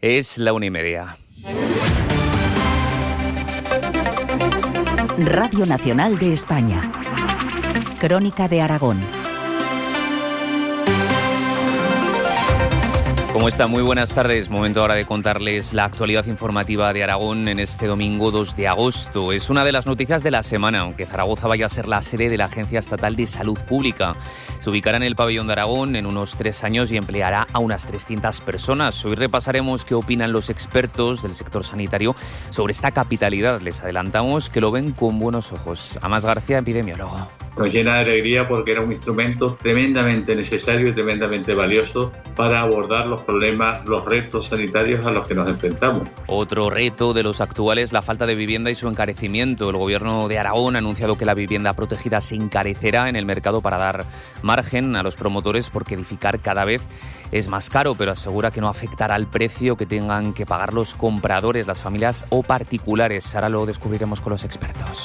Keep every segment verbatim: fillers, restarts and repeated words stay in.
Es la una y media. Radio Nacional de España. Crónica de Aragón. ¿Cómo está? Muy buenas tardes. Momento ahora de contarles la actualidad informativa de Aragón en este domingo dos de agosto. Es una de las noticias de la semana, aunque Zaragoza vaya a ser la sede de la Agencia Estatal de Salud Pública. Se ubicará en el pabellón de Aragón en unos tres años y empleará a unas trescientas personas. Hoy repasaremos qué opinan los expertos del sector sanitario sobre esta capitalidad. Les adelantamos que lo ven con buenos ojos. Amas García, epidemiólogo. Nos llena de alegría porque era un instrumento tremendamente necesario y tremendamente valioso para abordar los problemas, los retos sanitarios a los que nos enfrentamos. Otro reto de los actuales, la falta de vivienda y su encarecimiento. El gobierno de Aragón ha anunciado que la vivienda protegida se encarecerá en el mercado para dar margen a los promotores porque edificar cada vez es más caro, pero asegura que no afectará al precio que tengan que pagar los compradores, las familias o particulares. Ahora lo descubriremos con los expertos.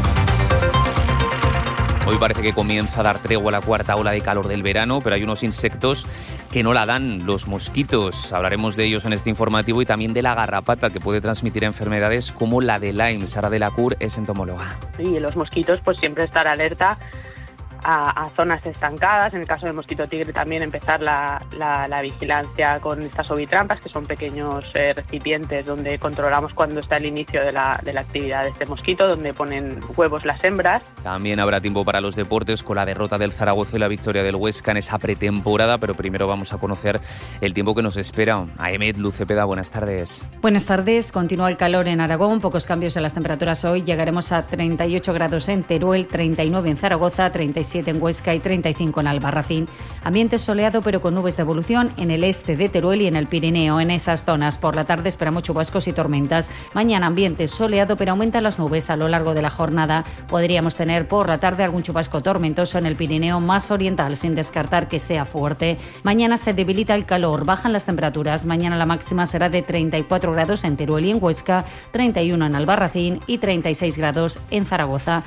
Hoy parece que comienza a dar tregua la cuarta ola de calor del verano, pero hay unos insectos que no la dan, los mosquitos. Hablaremos de ellos en este informativo y también de la garrapata, que puede transmitir enfermedades como la de Lyme. Sara de la Cour es entomóloga. Sí, los mosquitos, pues siempre estar alerta a, a zonas estancadas. En el caso del mosquito tigre también empezar la, la, la vigilancia con estas ovitrampas, que son pequeños eh, recipientes donde controlamos cuando está el inicio de la, de la actividad de este mosquito, donde ponen huevos las hembras. También habrá tiempo para los deportes con la derrota del Zaragoza y la victoria del Huesca en esa pretemporada, pero primero vamos a conocer el tiempo que nos espera. Aemet, Luz Cepeda, buenas tardes. Buenas tardes. Continúa el calor en Aragón, pocos cambios en las temperaturas hoy. Llegaremos a treinta y ocho grados en Teruel, treinta y nueve en Zaragoza, treinta y siete en Huesca y treinta y cinco en Albarracín. Ambiente soleado pero con nubes de evolución en el este de Teruel y en el Pirineo. En esas zonas por la tarde esperamos chubascos y tormentas. Mañana ambiente soleado pero aumentan las nubes a lo largo de la jornada. Podríamos tener por la tarde algún chubasco tormentoso en el Pirineo más oriental, sin descartar que sea fuerte. Mañana se debilita el calor, bajan las temperaturas. Mañana la máxima será de treinta y cuatro grados en Teruel y en Huesca, treinta y uno en Albarracín y treinta y seis grados en Zaragoza.